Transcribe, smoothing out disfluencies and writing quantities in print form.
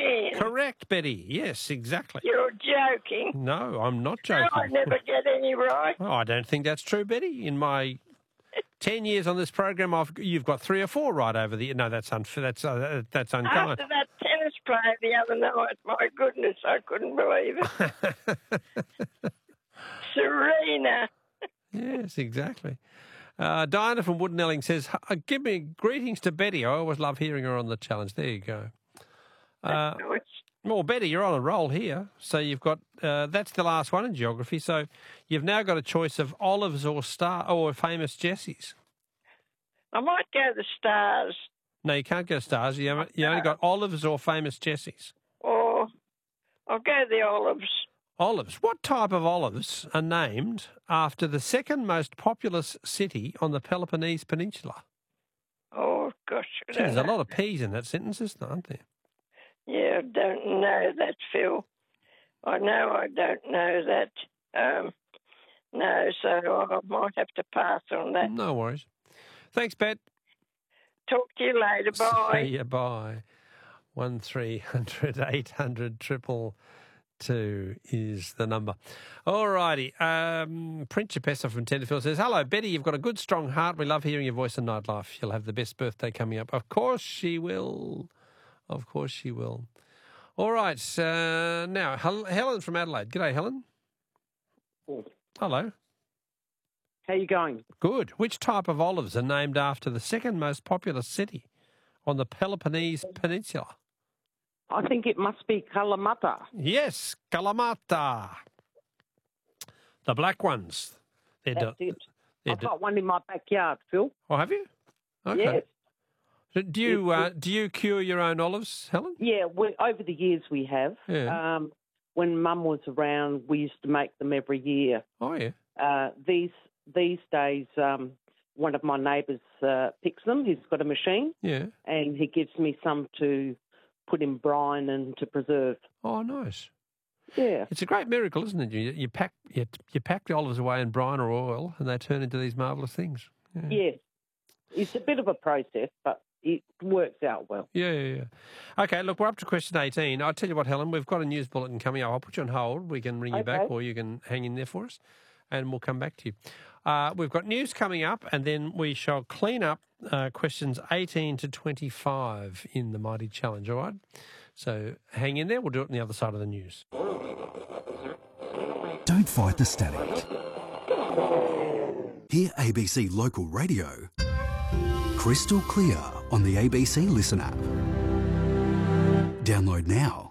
man. Correct, Betty. Yes, exactly. You're joking. No, I'm not No, joking. I never get any right. Oh, I don't think that's true, Betty. In my 10 years on this program, you've got 3 or 4 right over the... No, that's unfair. That's unkind. After that tennis player the other night, my goodness, I couldn't believe it. Serena. Yes, exactly. Diana from Woodenelling says, give me greetings to Betty. I always love hearing her on the challenge. There you go. That's nice. Well, Betty, you're on a roll here. So you've got, that's the last one in geography. So you've now got a choice of Olives or Famous Jessies. I might go the Stars. No, you can't go Stars. You only got Olives or Famous Jessies. Or I'll go the Olives. Olives. What type of olives are named after the second most populous city on the Peloponnese Peninsula? Oh, gosh. There's a lot of P's in that sentence, isn't there, aren't there? Yeah, I don't know that, Phil. I know I don't know that. No, so I might have to pass on that. No worries. Thanks, Bet. Talk to you later. Bye. See you, bye. 1300 800 222 is the number. All righty. Principessa from Tenterfield says, hello, Betty, you've got a good, strong heart. We love hearing your voice in nightlife. You'll have the best birthday coming up. Of course she will. Of course she will. All right. Now, Helen from Adelaide. G'day, Helen. Oh. Hello. How you going? Good. Which type of olives are named after the second most populous city on the Peloponnese Peninsula? I think it must be Kalamata. Yes, Kalamata. The black ones. That's it. I've got one in my backyard, Phil. Oh, have you? Okay. Yes. So do you cure your own olives, Helen? Yeah, over the years we have. Yeah. When Mum was around, we used to make them every year. Oh, yeah. These days, one of my neighbours picks them. He's got a machine. Yeah. And he gives me some to put in brine and to preserve. Oh, nice. Yeah. It's a great miracle, isn't it? You pack the olives away in brine or oil, and they turn into these marvellous things. Yeah. Yes. It's a bit of a process, but it works out well. Yeah. Okay, look, we're up to question 18. I'll tell you what, Helen, we've got a news bulletin coming up. I'll put you on hold. We can ring you back, or you can hang in there for us, and we'll come back to you. We've got news coming up, and then we shall clean up questions 18 to 25 in the Mighty Challenge, all right? So hang in there. We'll do it on the other side of the news. Don't fight the static. Hear ABC Local Radio crystal clear on the ABC Listen app. Download now.